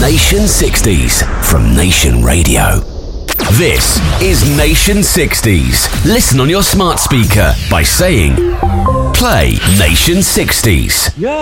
Nation 60s from Nation Radio. This is Nation 60s. Listen on your smart speaker by saying, play Nation 60s. Yeah.